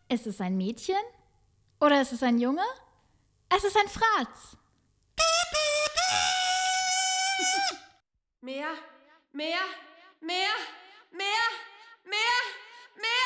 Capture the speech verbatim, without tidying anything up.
Ist es ein Mädchen? Oder ist es ein Junge? Es ist ein Fratz. Mehr, mehr, mehr, mehr, mehr, mehr.